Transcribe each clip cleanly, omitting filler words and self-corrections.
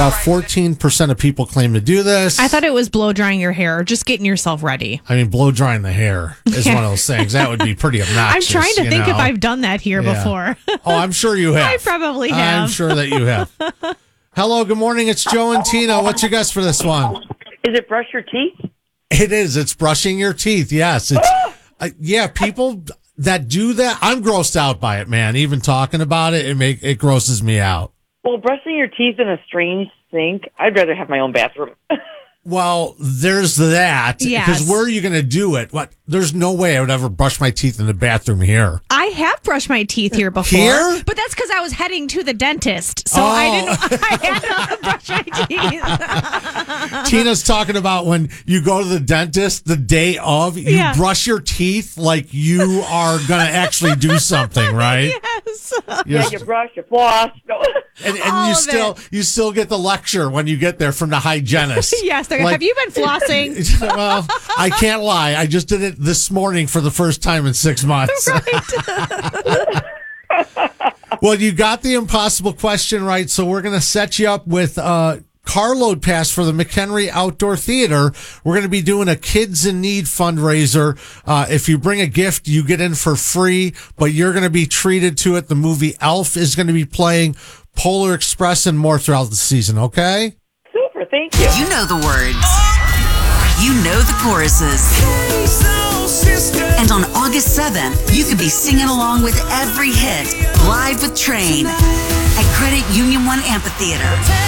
About 14% of people claim to do this. I thought it was blow drying your hair or just getting yourself ready. I mean, blow drying the hair is one of those things. That would be pretty obnoxious. I'm trying to think if I've done that here before. Oh, I'm sure you have. I probably have. I'm sure that you have. Hello, good morning. It's Joe and Tina. What's your guess for this one? Is it brush your teeth? It is. It's brushing your teeth. Yes. It's people that do that, I'm grossed out by it, man. Even talking about it, it grosses me out. Well, brushing your teeth in a strange sink, I'd rather have my own bathroom. Well, there's that. Yes. Because where are you going to do it? There's no way I would ever brush my teeth in the bathroom here. I have brushed my teeth here before. Here? But that's because I was heading to the dentist. So I had to brush my teeth. Tina's talking about when you go to the dentist the day of, you brush your teeth like you are going to actually do something, right? Yes. You brush, you floss. And you still get the lecture when you get there from the hygienist. Yes. Have you been flossing? Well, I can't lie. I just did it this morning for the first time in 6 months. Right. Well, you got the impossible question right, so we're going to set you up with carload pass for the McHenry Outdoor Theater. We're going to be doing a Kids in Need fundraiser. If you bring a gift, you get in for free, but you're going to be treated to it. The movie Elf is going to be playing, Polar Express, and more throughout the season, okay? Super, thank you. You know the words. You know the choruses. And on August 7th, you could be singing along with every hit, live with Train at Credit Union One Amphitheater.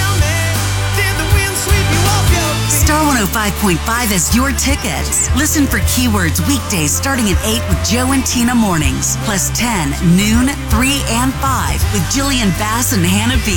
Star 105.5 is your tickets. Listen for keywords weekdays starting at 8 with Joe and Tina mornings, plus 10, noon, 3, and 5 with Jillian Bass and Hannah B.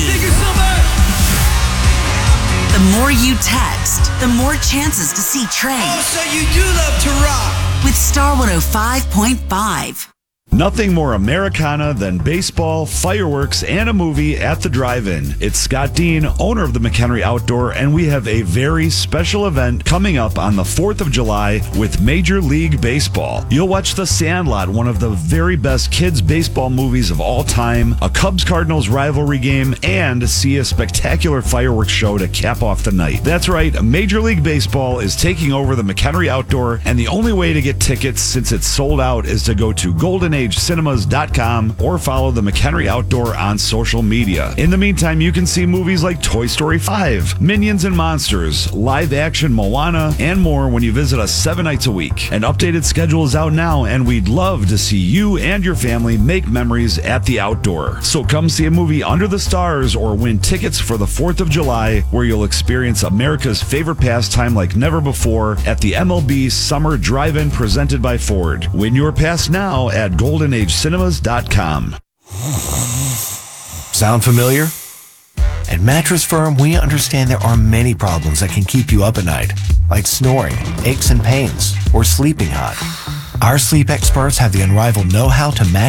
The more you text, the more chances to see Train. Oh, so you do love to rock. With Star 105.5. Nothing more Americana than baseball, fireworks, and a movie at the drive-in. It's Scott Dean, owner of the McHenry Outdoor, and we have a very special event coming up on the 4th of July with Major League Baseball. You'll watch The Sandlot, one of the very best kids' baseball movies of all time, a Cubs-Cardinals rivalry game, and see a spectacular fireworks show to cap off the night. That's right, Major League Baseball is taking over the McHenry Outdoor, and the only way to get tickets since it's sold out is to go to GoldenAgeCinemas.com or follow the McHenry Outdoor on social media. In the meantime, you can see movies like Toy Story 5, Minions and Monsters, live action Moana, and more when you visit us 7 nights a week. An updated schedule is out now, and we'd love to see you and your family make memories at the Outdoor. So come see a movie under the stars or win tickets for the 4th of July, where you'll experience America's favorite pastime like never before at the MLB Summer Drive-In presented by Ford. Win your pass now at GoldenAgeCinemas.com. Sound familiar? At Mattress Firm, we understand there are many problems that can keep you up at night, like snoring, aches and pains, or sleeping hot. Our sleep experts have the unrivaled know-how to match